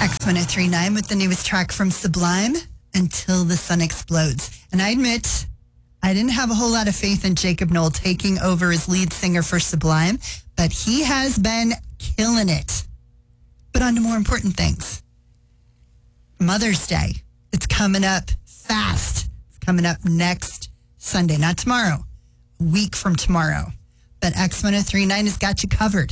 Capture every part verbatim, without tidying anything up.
X one oh three point nine with the newest track from Sublime, Until the Sun Explodes. And I admit, I didn't have a whole lot of faith in Jacob Noel taking over as lead singer for Sublime, but he has been killing it. But on to more important things. Mother's Day. It's coming up fast. It's coming up next Sunday, not tomorrow, a week from tomorrow. But X one oh three point nine has got you covered.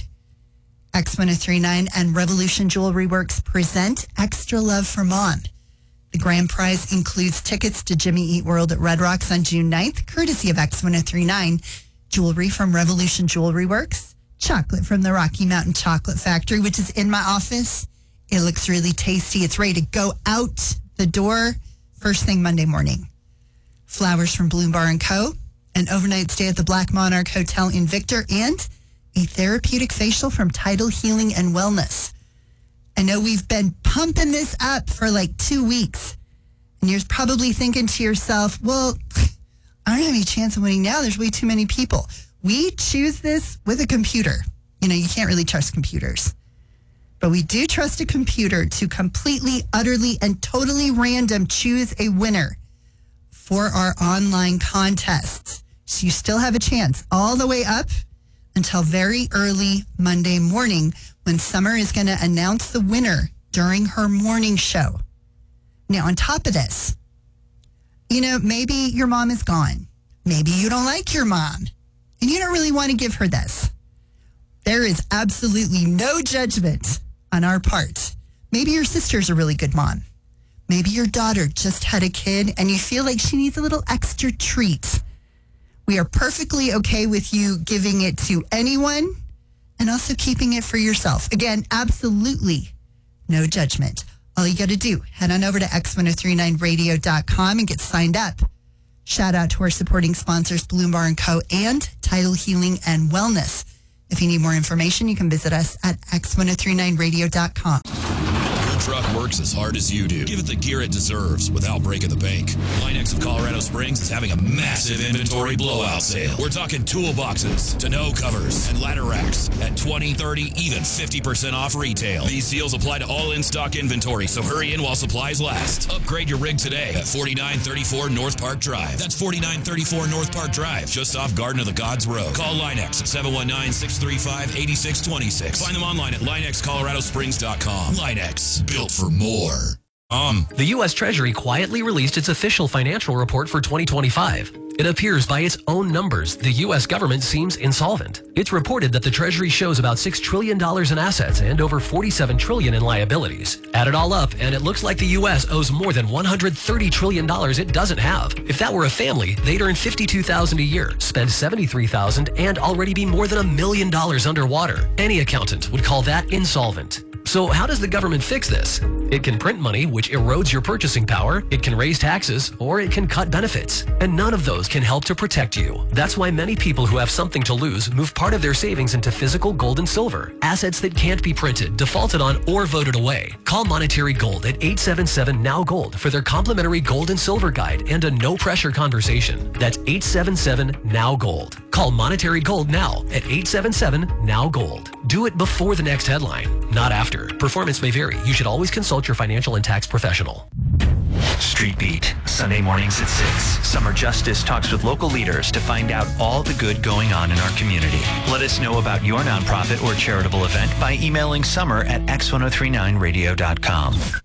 X one oh three point nine and Revolution Jewelry Works present Extra Love for Mom. The grand prize includes tickets to Jimmy Eat World at Red Rocks on June ninth, courtesy of X one oh three point nine, jewelry from Revolution Jewelry Works, chocolate from the Rocky Mountain Chocolate Factory, which is in my office. It looks really tasty. It's ready to go out the door first thing Monday morning. Flowers from Bloom Bar and Co., an overnight stay at the Black Monarch Hotel in Victor, and a therapeutic facial from Tidal Healing and Wellness. I know we've been pumping this up for like two weeks, and you're probably thinking to yourself, well, I don't have any chance of winning now. There's way too many people. We choose this with a computer. You know, you can't really trust computers. But we do trust a computer to completely, utterly, and totally random choose a winner for our online contests. So you still have a chance all the way up until very early Monday morning when Summer is going to announce the winner during her morning show. Now, on top of this, you know, maybe your mom is gone. Maybe you don't like your mom and you don't really want to give her this. There is absolutely no judgment on our part. Maybe your sister's a really good mom. Maybe your daughter just had a kid and you feel like she needs a little extra treat. We are perfectly okay with you giving it to anyone and also keeping it for yourself. Again, absolutely no judgment. All you got to do, head on over to X one oh three point nine radio dot com and get signed up. Shout out to our supporting sponsors, Bloom Bar and Co. and Tidal Healing and Wellness. If you need more information, you can visit us at X one oh three point nine radio dot com. Your truck works as hard as you do. Give it the gear it deserves without breaking the bank. Linex of Colorado Springs is having a massive inventory blowout sale. We're talking toolboxes, tonneau covers, and ladder racks at twenty, thirty, even fifty percent off retail. These deals apply to all in-stock inventory, so hurry in while supplies last. Upgrade your rig today at forty-nine thirty-four North Park Drive. That's forty-nine thirty-four North Park Drive, just off Garden of the Gods Road. Call Linex at seven one nine, six three five, eight six two six. Find them online at Linex Colorado Springs dot com. Linex, built for more. Um, the U S Treasury quietly released its official financial report for twenty twenty-five. It appears by its own numbers, the U S government seems insolvent. It's reported that the Treasury shows about six trillion dollars in assets and over forty-seven trillion dollars in liabilities. Add it all up, and it looks like the U S owes more than one hundred thirty trillion dollars it doesn't have. If that were a family, they'd earn fifty-two thousand dollars a year, spend seventy-three thousand dollars, and already be more than a million dollars underwater. Any accountant would call that insolvent. So how does the government fix this? It can print money, which erodes your purchasing power, it can raise taxes, or it can cut benefits. And none of those can help to protect you. That's why many people who have something to lose move part of their savings into physical gold and silver, assets that can't be printed, defaulted on, or voted away. Call Monetary Gold at eight seven seven, N O W Gold for their complimentary gold and silver guide and a no-pressure conversation. That's eight seven seven, N O W Gold. Call Monetary Gold now at eight seven seven, N O W Gold. Do it before the next headline, not after. Performance may vary. You should always consult your financial and tax professional. Street Beat, Sunday mornings at six. Summer Justice talks with local leaders to find out all the good going on in our community. Let us know about your nonprofit or charitable event by emailing summer at x ten thirty-nine radio dot com.